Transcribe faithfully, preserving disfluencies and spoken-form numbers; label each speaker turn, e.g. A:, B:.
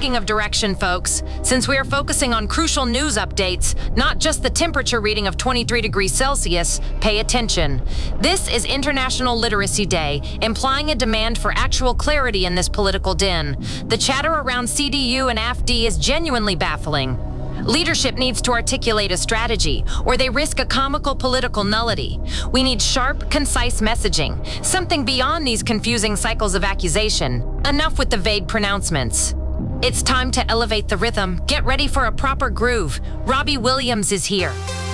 A: Speaking of direction, folks, since we are focusing on crucial news updates, not just the temperature reading of twenty-three degrees Celsius, pay attention. This is International Literacy Day, implying a demand for actual clarity in this political din. The chatter around C D U and A F D is genuinely baffling. Leadership needs to articulate a strategy, or they risk a comical political nullity. We need sharp, concise messaging, something beyond these confusing cycles of accusation. Enough with the vague pronouncements. It's time to elevate the rhythm. Get ready for a proper groove. Robbie Williams is here.